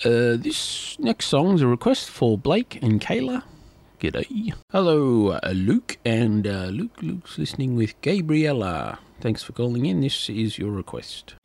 This next song is a request for Blake and Kayla. G'day. Hello, Luke, and Luke's listening with Gabriella. Thanks for calling in. This is your request.